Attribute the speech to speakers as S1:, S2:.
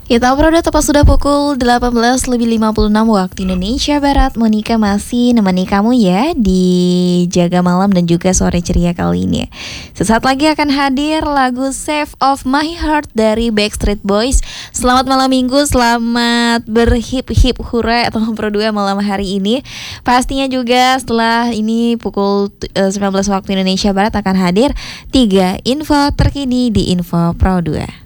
S1: Kita berada tepat sudah pukul 18:56 waktu Indonesia Barat. Monica masih nemani kamu ya di Jaga Malam dan juga Sore Ceria kali ini. Sesaat lagi akan hadir lagu Save of My Heart dari Backstreet Boys. Selamat malam minggu, selamat berhip-hip hura atau berdua malam hari ini. Pastinya juga setelah ini pukul 19 waktu Indonesia Barat akan hadir 3 info terkini di Info Pro 2.